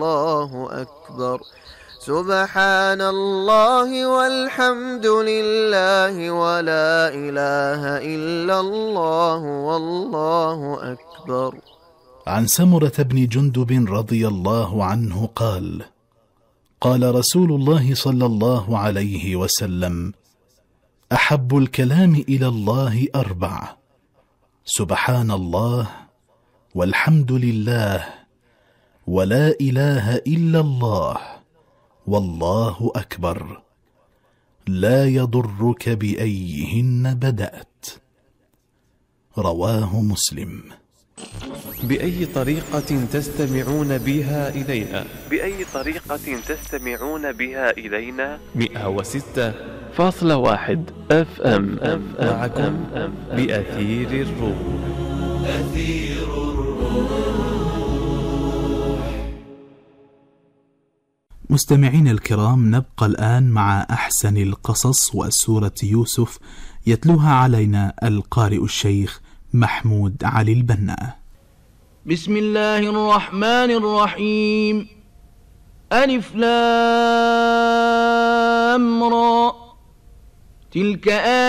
الله أكبر. سبحان الله والحمد لله ولا إله إلا الله والله أكبر. عن سمرة بن جندب رضي الله عنه قال: قال رسول الله صلى الله عليه وسلم: أحب الكلام إلى الله 4: سبحان الله والحمد لله ولا إله إلا الله والله أكبر، لا يضرك بأيهن بدأت. رواه مسلم. بأي طريقة تستمعون بها إلينا؟ 106.1 FM معكم بأثير الروح. أثير الروح. مستمعين الكرام، نبقى الآن مع أحسن القصص وسورة يوسف، يتلوها علينا القارئ الشيخ محمود علي البنا. بسم الله الرحمن الرحيم. ألف لام را. تلك